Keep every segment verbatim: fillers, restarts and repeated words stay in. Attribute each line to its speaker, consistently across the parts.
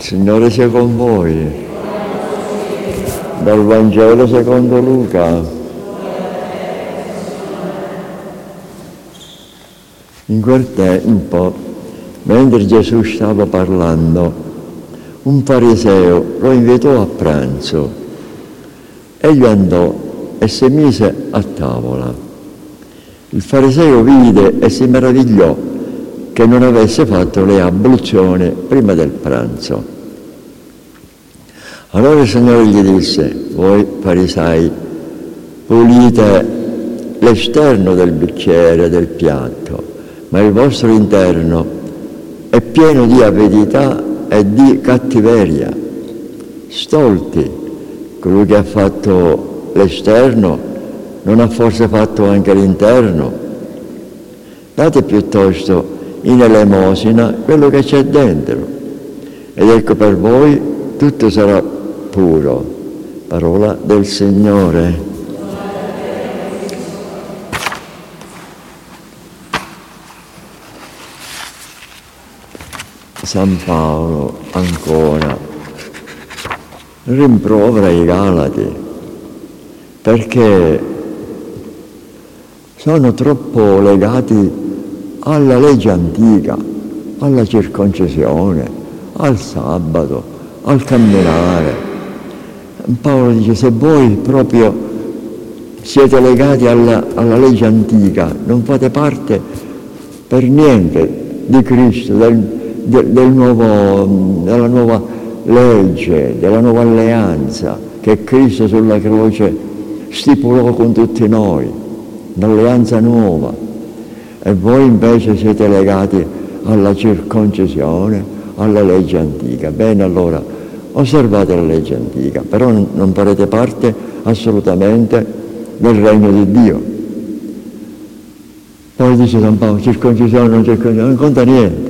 Speaker 1: Signore sia con voi. Dal Vangelo secondo Luca. In quel tempo, mentre Gesù stava parlando, un fariseo lo invitò a pranzo. Egli andò e si mise a tavola. Il fariseo vide e si meravigliò che non avesse fatto le abluzioni prima del pranzo. Allora il Signore gli disse: voi farisei pulite l'esterno del bicchiere, del piatto, ma il vostro interno è pieno di avidità e di cattiveria. Stolti, colui che ha fatto l'esterno non ha forse fatto anche l'interno? Date piuttosto in elemosina quello che c'è dentro, ed ecco per voi tutto sarà puro. Parola del Signore. San Paolo ancora rimprovera i Galati perché sono troppo legati alla legge antica, alla circoncisione, al sabato, al camminare. Paolo dice: se voi proprio siete legati alla, alla legge antica, non fate parte per niente di Cristo, del, del, del nuovo, della nuova legge, della nuova alleanza che Cristo sulla croce stipulò con tutti noi, un'alleanza nuova. E voi invece siete legati alla circoncisione, alla legge antica. Bene, allora osservate la legge antica, però non farete parte assolutamente del regno di Dio. Poi dice San Paolo: circoncisione, non circoncisione, non conta niente.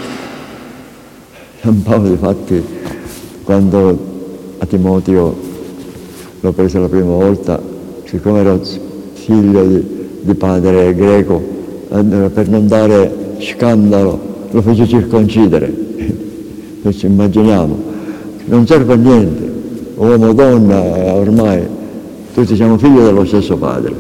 Speaker 1: San Paolo, difatti, quando a Timoteo l'ho preso la prima volta, siccome ero figlio di, di padre greco, per non dare scandalo lo fece circoncidere. Ci immaginiamo, non serve a niente, uomo, donna, ormai tutti siamo figli dello stesso padre.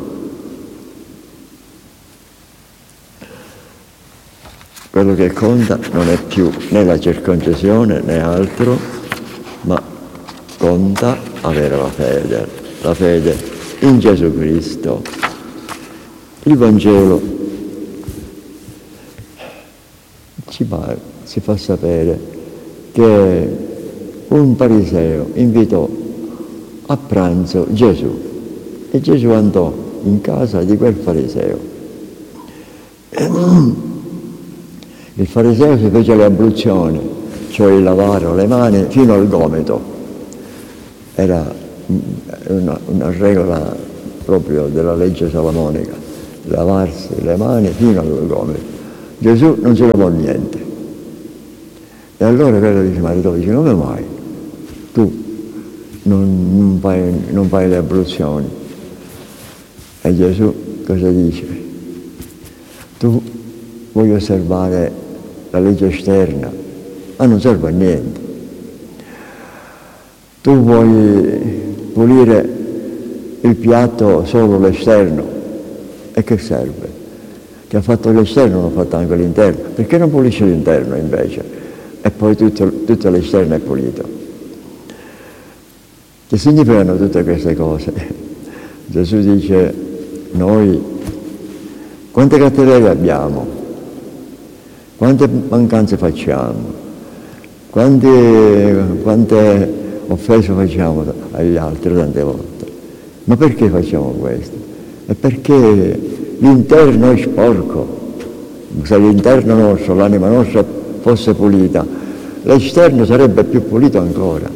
Speaker 1: Quello che conta non è più né la circoncisione né altro, ma conta avere la fede, la fede in Gesù Cristo. Il Vangelo ci fa, ci fa sapere che un fariseo invitò a pranzo Gesù e Gesù andò in casa di quel fariseo. Il fariseo si fece le abluzioni, cioè il lavare le mani fino al gomito. Era una, una regola proprio della legge salomonica, lavarsi le mani fino al gomito. Gesù non si lavò niente. E allora quello dice: ma dice, come mai tu non, non, fai, non fai le abluzioni? E Gesù cosa dice? Tu vuoi osservare la legge esterna, ma non serve a niente. Tu vuoi pulire il piatto solo l'esterno, e che serve? Che ha fatto l'esterno, non ha fatto anche l'interno. Perché non pulisce l'interno invece? E poi tutto, tutto l'esterno è pulito. Che significano tutte queste cose? Gesù dice: noi quante cattiverie abbiamo, quante mancanze facciamo, quante, quante offese facciamo agli altri tante volte. Ma perché facciamo questo? È perché l'interno è sporco. Se l'interno nostro, l'anima nostra fosse pulita, l'esterno sarebbe più pulito ancora.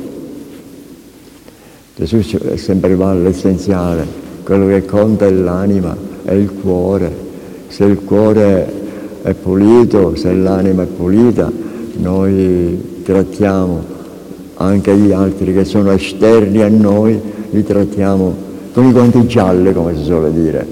Speaker 1: Gesù è sempre l'essenziale, quello che conta è l'anima, è il cuore. Se il cuore è pulito, se l'anima è pulita, noi trattiamo anche gli altri che sono esterni a noi, li trattiamo con i guanti gialli, come si suole dire.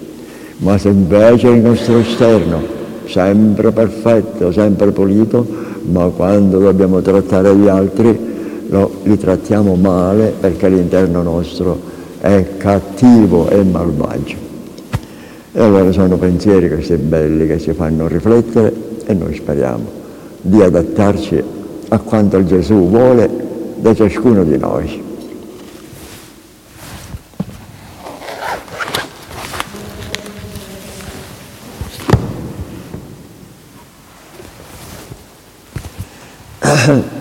Speaker 1: Ma se invece il nostro esterno sempre perfetto, sempre pulito, ma quando dobbiamo trattare gli altri lo, li trattiamo male perché l'interno nostro è cattivo e malvagio. E allora sono pensieri questi belli che ci fanno riflettere e noi speriamo di adattarci a quanto Gesù vuole da ciascuno di noi. Uh-huh.